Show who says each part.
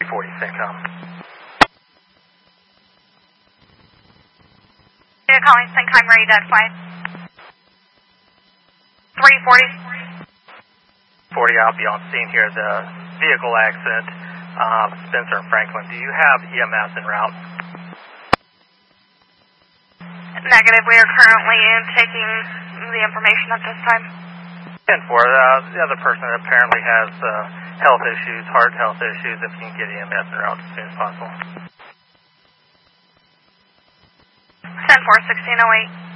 Speaker 1: 340 Syncom.
Speaker 2: You're calling Syncom, ready to identify. 340.
Speaker 1: 40, I'll be on scene here. The vehicle accident, Spencer and Franklin. Do you have EMS en route?
Speaker 2: Negative. We are currently taking the information at this time.
Speaker 1: 10-4. The other person apparently has health issues, heart health issues. If you can get EMS en route as soon as possible.
Speaker 2: 10-4, 1608.